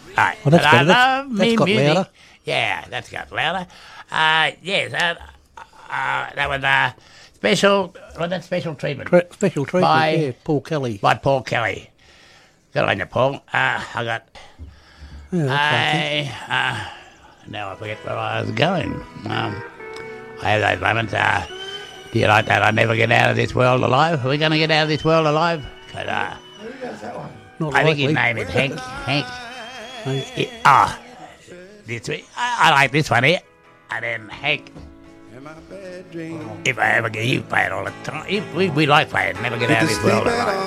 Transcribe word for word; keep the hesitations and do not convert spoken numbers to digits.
Right. Well, that's But I better. That's- love that's me got music. louder. Yeah, that's got louder. Uh, yes, uh, uh, that was uh, special. Was that special treatment? Tre- special treatment, By- yeah, Paul Kelly. By Paul Kelly. Good on you, Paul. Uh, I got. Yeah, that's right. I uh, now I forget where I was going. Um, I have those moments. Uh, do you like that? I never get out of this world alive. Are we going to get out of this world alive? 'Cause, uh, Not I think his likely. name is Hank. Hank. Hank. He- Ah, this way. I, I like this one here. And then Hank. If I ever get you play it all the time, if we, we like playing, never get out of this world alive.